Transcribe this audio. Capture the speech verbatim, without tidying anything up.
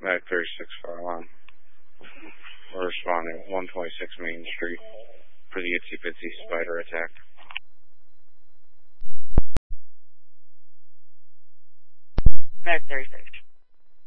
Mag thirty-six fire alarm. We're responding at one twenty-six Main Street for the Itsy Bitsy spider attack. Mag thirty-six.